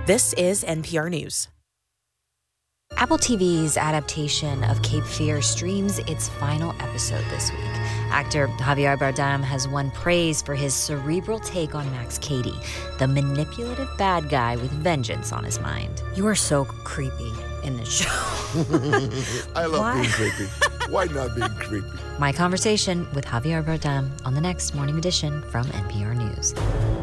This is NPR News. Apple TV's adaptation of Cape Fear streams its final episode this week. Actor Javier Bardem has won praise for his cerebral take on Max Cady, the manipulative bad guy with vengeance on his mind. You are so creepy in this show. I love being creepy. Why not being creepy? My conversation with Javier Bardem on the next Morning Edition from NPR News.